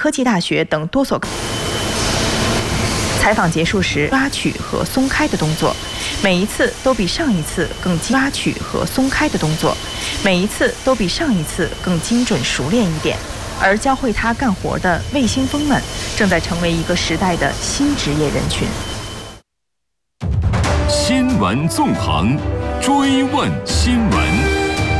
科技大学等多所。采访结束时，拉取和松开的动作，每一次都比上一次更精。拉取和松开的动作，每一次都比上一次更精准熟练一点。而教会他干活的卫星蜂们，正在成为一个时代的新职业人群。 新闻纵横，追问新闻。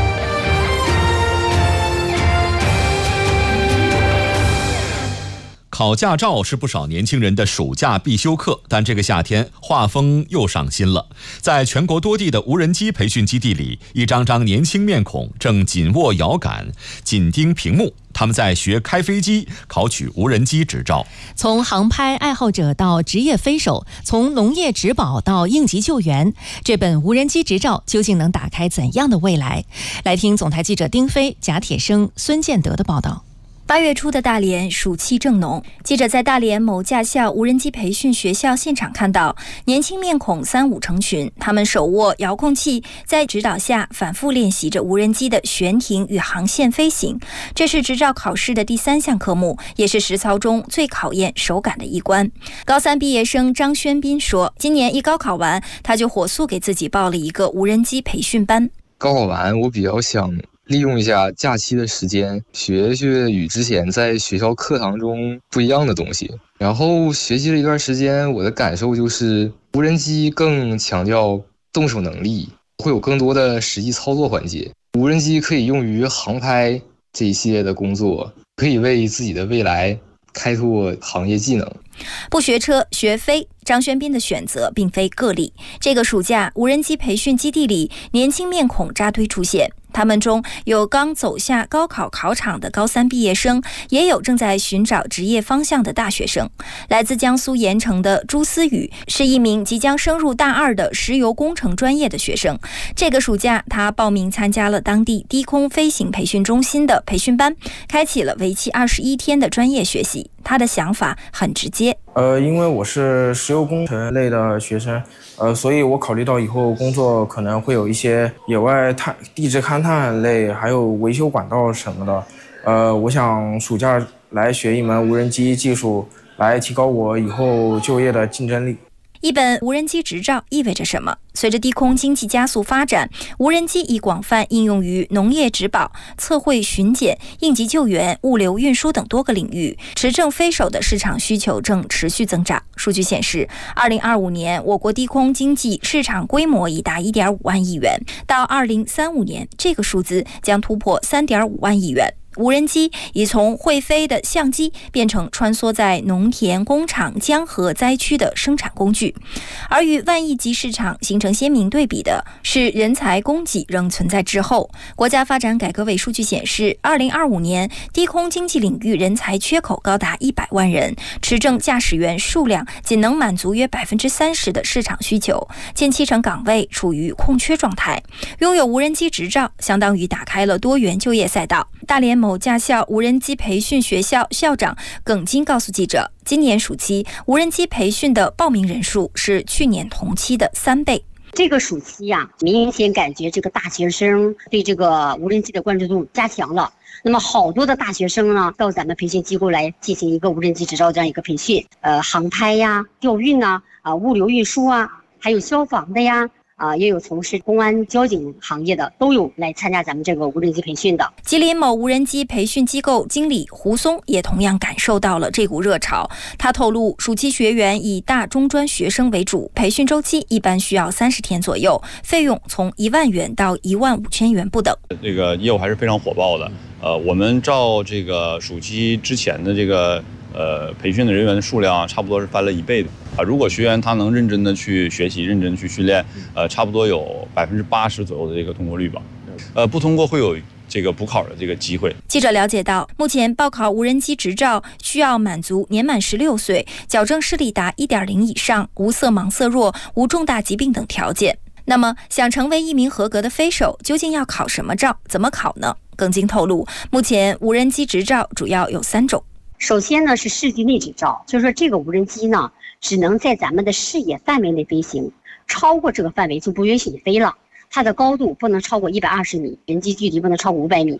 考驾照是不少年轻人的暑假必修课，但这个夏天画风又上新了。在全国多地的无人机培训基地里，一张张年轻面孔正紧握摇杆，紧盯屏幕。他们在学开飞机，考取无人机执照。 从航拍爱好者到职业飞手，从农业植保到应急救援，这本无人机执照究竟能打开怎样的未来？来听总台记者丁飞、贾铁生、孙建德的报道。 8月初的大连暑气正浓，记者在大连某驾校无人机培训学校现场看到，年轻面孔3、5成群，他们手握遥控器，在指导下反复练习着无人机的悬停与航线飞行。这是执照考试的第3项科目，也是实操中最考验手感的一关。高3毕业生张轩斌说，今年一高考完，他就火速给自己报了一个无人机培训班。 高考完，我比较想利用一下假期的时间，学学与之前在学校课堂中不一样的东西。然后学习了一段时间，我的感受就是无人机更强调动手能力，会有更多的实际操作环节。无人机可以用于航拍这一系列的工作，可以为自己的未来开拓行业技能。 不学车学飞，张轩斌的选择并非个例。这个暑假，无人机培训基地里，年轻面孔扎堆出现。他们中有刚走下高考考场的高3毕业生，也有正在寻找职业方向的大学生。来自江苏盐城的朱思雨是一名即将升入大2的石油工程专业的学生。这个暑假，他报名参加了当地低空飞行培训中心的培训班，开启了为期21天的专业学习。他的想法很直接。 因为我是石油工程类的学生，所以我考虑到以后工作可能会有一些野外地质勘探类，还有维修管道什么的。我想暑假来学一门无人机技术，来提高我以后就业的竞争力。 一本无人机执照意味着什么？随着低空经济加速发展，无人机已广泛应用于农业植保、测绘巡检、应急救援、物流运输等多个领域。持证飞手的市场需求正持续增长。数据显示，2025年我国低空经济市场规模已达1.5万亿元，到2035年，这个数字将突破3.5万亿元。无人机已从会飞的相机变成穿梭在农田、工厂、江河灾区的生产工具。而与万亿级市场形成鲜明对比的是，人才供给仍存在滞后。国家发展改革委数据显示，2025年低空经济领域人才缺口高达100万人，持证驾驶员数量仅能满足约30%的市场需求，近70%岗位处于空缺状态。拥有无人机执照，相当于打开了多元就业赛道。大连某驾校无人机培训学校校长耿金告诉记者，今年暑期无人机培训的报名人数是去年同期的3倍。 这个暑期呀，明显感觉这个大学生对这个无人机的关注度加强了。那么好多的大学生呢，到咱们培训机构来进行一个无人机执照这样一个培训，航拍呀、调运啊、物流运输啊，还有消防的呀。也有从事公安交警行业的，都有来参加咱们这个无人机培训的。 吉林某无人机培训机构经理胡松也同样感受到了这股热潮。他透露，暑期学员以大中专学生为主，培训周期一般需要30天左右，费用从1万元到1万5千元不等。 这个业务还是非常火爆的。我们照这个暑期之前的这个培训的人员的数量，差不多是翻了1倍的。如果学员他能认真的去学习，认真地去训练，差不多有80%左右的这个通过率吧。不通过会有这个补考的这个机会。 记者了解到，目前报考无人机执照需要满足年满16岁、矫正视力达1.0以上、无色盲色弱、无重大疾病等条件。那么，想成为一名合格的飞手，究竟要考什么照？怎么考呢？耿金透露，目前无人机执照主要有3种。 首先呢是视距内执照，就是说这个无人机呢只能在咱们的视野范围内飞行，超过这个范围就不允许你飞了。它的高度不能超过120米，人机距离不能超过500米。